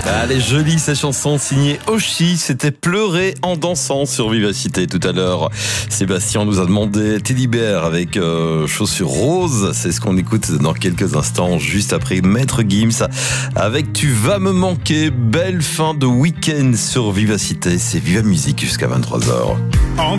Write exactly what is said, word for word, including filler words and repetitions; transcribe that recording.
Ah, elle est jolie, sa chanson signée Oshi. C'était Pleurer en dansant sur Vivacité tout à l'heure. Sébastien nous a demandé Teddy Bear avec euh, Chaussures roses. C'est ce qu'on écoute dans quelques instants, juste après Maître Gims avec Tu vas me manquer. Belle fin de week-end sur Vivacité. C'est Viva Musique jusqu'à vingt-trois heures.